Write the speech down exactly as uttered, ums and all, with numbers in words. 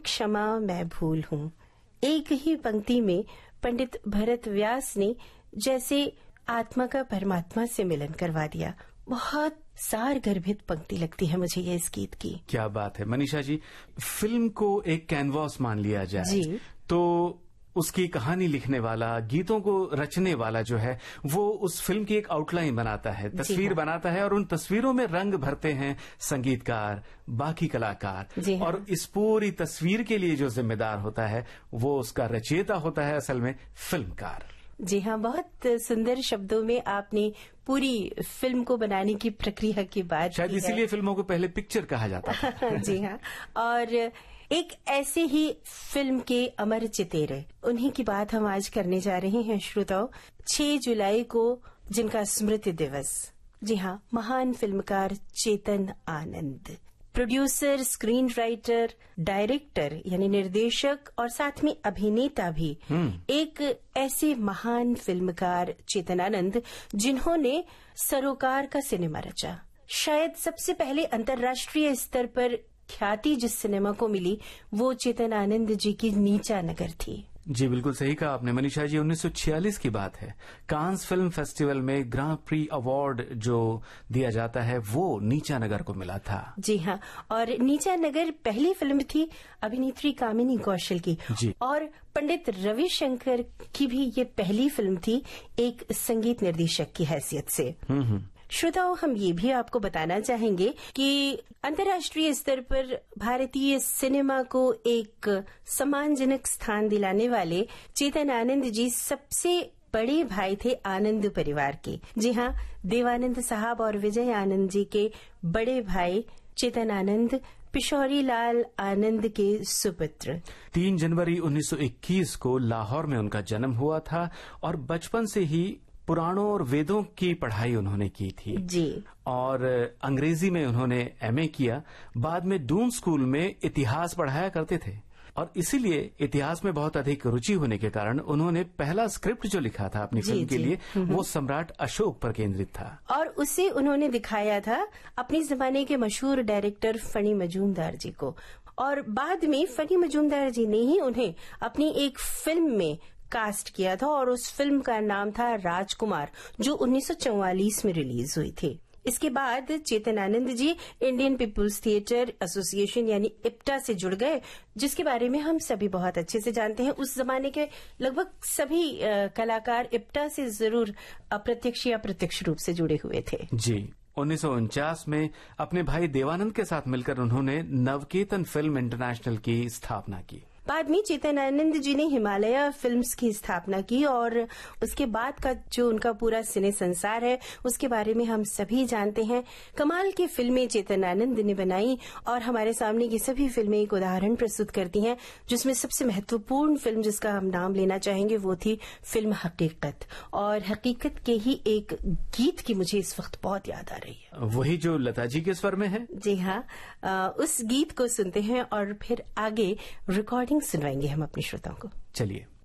क्षमा मैं भूल हूँ। एक ही पंक्ति में पंडित भरत व्यास ने जैसे आत्मा का परमात्मा से मिलन करवा दिया। बहुत सार गर्भित पंक्ति लगती है मुझे ये इस गीत की। क्या बात है मनीषा जी। फिल्म को एक कैनवास मान लिया जाए जी। तो उसकी कहानी लिखने वाला, गीतों को रचने वाला जो है वो उस फिल्म की एक आउटलाइन बनाता है, तस्वीर बनाता है और उन तस्वीरों में रंग भरते हैं संगीतकार, बाकी कलाकार। और इस पूरी तस्वीर के लिए जो जिम्मेदार होता है वो उसका रचयिता होता है, असल में फिल्मकार। जी हाँ, बहुत सुंदर शब्दों में आपने पूरी फिल्म को बनाने की प्रक्रिया की बात शायद इसीलिए फिल्मों को पहले पिक्चर कहा जाता है। जी हाँ, और एक ऐसे ही फिल्म के अमर चितेरे, उन्हीं की बात हम आज करने जा रहे हैं श्रोताओ। छह जुलाई को जिनका स्मृति दिवस। जी हाँ, महान फिल्मकार Chetan Anand, producer, screen writer, director यानी निर्देशक और साथ में अभिनेता भी। एक ऐसे महान फिल्मकार चेतन आनंद जिन्होंने सरोकार का सिनेमा रचा। शायद सबसे पहले अंतर्राष्ट्रीय स्तर पर ख्याति जिस सिनेमा को मिली वो चेतन आनंद जी की नीचा नगर थी। जी बिल्कुल सही कहा आपने मनीषा जी। उन्नीस सौ छियालीस की बात है। कांस फिल्म फेस्टिवल में ग्रां प्री अवार्ड जो दिया जाता है वो नीचा नगर को मिला था। जी हाँ, और नीचा नगर पहली फिल्म थी अभिनेत्री कामिनी कौशल की। जी। और पंडित रविशंकर की भी ये पहली फिल्म थी एक संगीत निर्देशक की हैसियत से। श्रोताओं, हम ये भी आपको बताना चाहेंगे कि अंतर्राष्ट्रीय स्तर पर भारतीय सिनेमा को एक सम्मानजनक स्थान दिलाने वाले चेतन आनंद जी सबसे बड़े भाई थे आनंद परिवार के। जी हाँ, देवानंद साहब और विजय आनंद जी के बड़े भाई चेतन आनंद पिशौरी लाल आनंद के सुपुत्र। तीन जनवरी उन्नीस सौ इक्कीस को लाहौर में उनका जन्म हुआ था और बचपन से ही पुराणों और वेदों की पढ़ाई उन्होंने की थी। जी। और अंग्रेजी में उन्होंने एमए किया। बाद में डून स्कूल में इतिहास पढ़ाया करते थे और इसीलिए इतिहास में बहुत अधिक रुचि होने के कारण उन्होंने पहला स्क्रिप्ट जो लिखा था अपनी फिल्म के लिए वो सम्राट अशोक पर केंद्रित था। और उसे उन्होंने दिखाया था अपने जमाने के मशहूर डायरेक्टर फणी मजूमदार जी को। और बाद में फणी मजूमदार जी ने ही उन्हें अपनी एक फिल्म में कास्ट किया था और उस फिल्म का नाम था राजकुमार, जो उन्नीस सौ चौवालीस में रिलीज हुई थी। इसके बाद Chetan Anand ji Indian people's theatre association यानी इप्टा से जुड़ गए, जिसके बारे में हम सभी बहुत अच्छे से जानते हैं। उस जमाने के लगभग सभी आ, कलाकार इप्टा से जरूर अप्रत्यक्ष या प्रत्यक्ष रूप से जुड़े हुए थे। जी। उन्नीस सौ उनचास में अपने भाई देवानंद के साथ मिलकर उन्होंने नवकेतन फिल्म इंटरनेशनल की स्थापना की। बाद में चेतन आनंद जी ने हिमालय फिल्म्स की स्थापना की और उसके बाद का जो उनका पूरा सिने संसार है उसके बारे में हम सभी जानते हैं। कमाल की फिल्में चेतन आनंद ने बनाई और हमारे सामने की सभी फिल्में एक उदाहरण प्रस्तुत करती हैं, जिसमें सबसे महत्वपूर्ण फिल्म जिसका हम नाम लेना चाहेंगे वो थी फिल्म हकीकत। और हकीकत के ही एक गीत की मुझे इस वक्त बहुत याद आ रही है, वही जो लता जी के स्वर में है। जी हाँ, आ, उस गीत को सुनते हैं और फिर आगे रिकॉर्डिंग सुनवाएंगे हम अपने श्रोताओं को। चलिए।